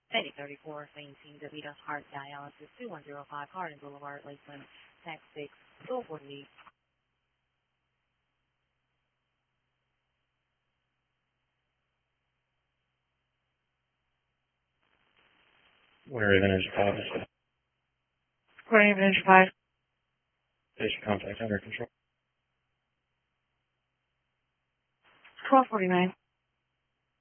3034 St. Davida Heart Dialysis, 2105 Hardin Boulevard, Lakeland, Tax 6, 448. Where even is your office? Where even is your 5? Patient contact under control. 1249.